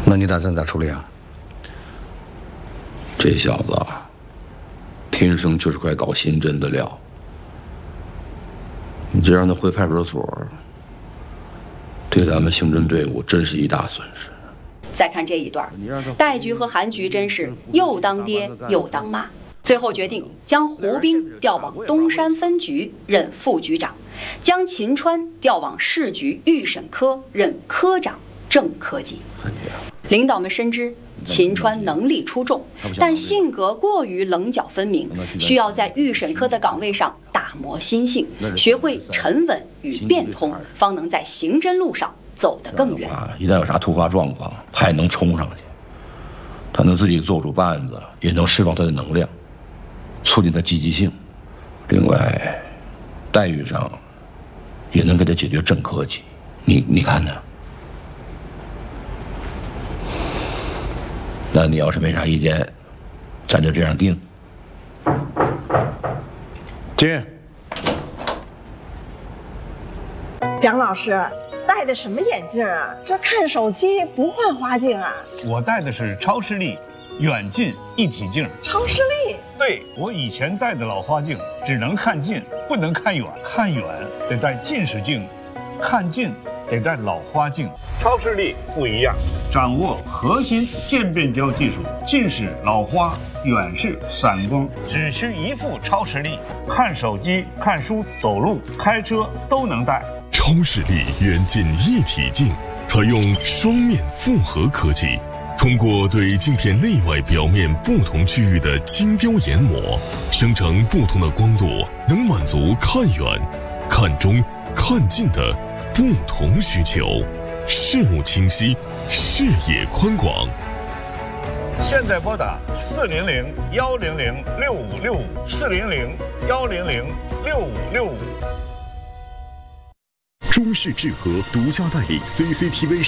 那你打算咋处理啊？ 这小子啊，天生就是块搞刑侦的料。你这让他回派出所，对咱们刑侦队伍真是一大损失。 再看这一段，戴局和韩局真是又当爹又当妈，最后决定将胡兵调往东山分局任副局长，将秦川调往市局预审科任科长正科级。领导们深知秦川能力出众，但性格过于棱角分明，需要在预审科的岗位上打磨心性，学会沉稳与变通，方能在刑侦路上走得更远。 一旦有啥突发状况，他也能冲上去，他能自己做主办子，也能释放他的能量，促进他积极性。另外，待遇上也能给他解决正科级。你看呢？那你要是没啥意见，咱就这样定。 进。 蒋老师戴的什么眼镜啊？这看手机不换花镜啊？ 我戴的是超视力远近一体镜。 超视力？ 对，我以前戴的老花镜只能看近，不能看远，看远得戴近视镜，看近得戴老花镜。超视力不一样，掌握核心渐变焦技术，近视、老花、远视、散光，只需一副超视力，看手机、看书、走路、开车都能戴。 超视力远近一体镜采用双面复合科技，通过对镜片内外表面不同区域的精雕研磨，生成不同的光度，能满足看远、看中、看近的不同需求，视物清晰，视野宽广。 现在拨打400-100-6565，400-100-6565。 中视智和独家代理 CCTV